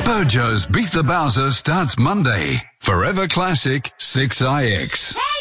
Peugeot's Beat the Bowser starts Monday. Forever Classic 6iX.